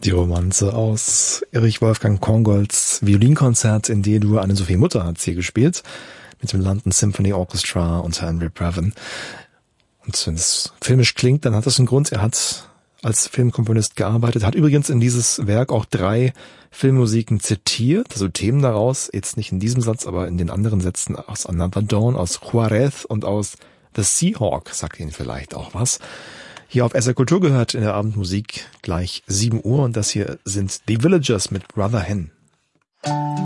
Die Romanze aus Erich Wolfgang Korngolds Violinkonzert in D-Dur an Sophie Mutter hat sie gespielt, mit dem London Symphony Orchestra und Henry Brevin. Und wenn es filmisch klingt, dann hat das einen Grund. Er hat als Filmkomponist gearbeitet, hat übrigens in dieses Werk auch 3 Filmmusiken zitiert, also Themen daraus, jetzt nicht in diesem Satz, aber in den anderen Sätzen aus Another Dawn, aus Juarez und aus The Seahawk, sagt Ihnen vielleicht auch was. Hier auf SR Kultur gehört in der Abendmusik gleich 7 Uhr und das hier sind The Villagers mit Brother Hen.